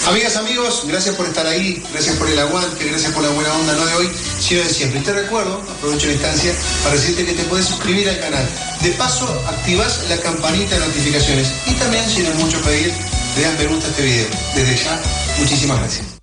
Amigas, amigos, gracias por estar ahí, gracias por el aguante, gracias por la buena onda, no de hoy, sino de siempre. Y te recuerdo, aprovecho la instancia para decirte que te puedes suscribir al canal. De paso, activás la campanita de notificaciones. Y también, si no es mucho pedir, le das me gusta a este video. Desde ya, muchísimas gracias.